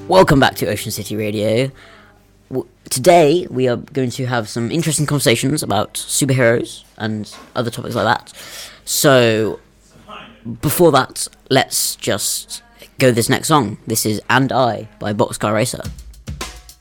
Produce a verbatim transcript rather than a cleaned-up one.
Welcome back to Ocean City Radio. W- today we are going to have some interesting conversations about superheroes and other topics like that. So, before that, let's just go this next song. This is And I by Boxcar Racer.